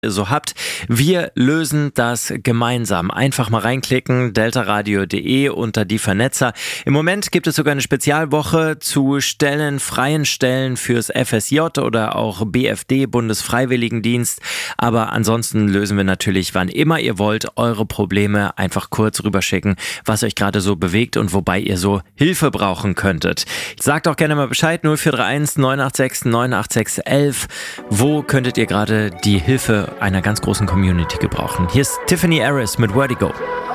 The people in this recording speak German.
ihr so habt. Wir lösen das gemeinsam. Einfach mal reinklicken, deltaradio.de unter die Vernetzer. Im Moment gibt es sogar eine Spezialwoche zu freien Stellen fürs FSJ oder auch BFD, Bundesfreiwilligendienst. Aber ansonsten lösen wir natürlich, wann immer ihr wollt, eure Probleme einfach kurz rüberschicken, was euch gerade so bewegt und wobei ihr so Hilfe brauchen könntet. Sagt auch gerne mal Bescheid, 0431 986 986 11. Wo könntet ihr gerade die Hilfe einer ganz großen Community gebrauchen? Hier ist Tiffany Harris mit Vertigo.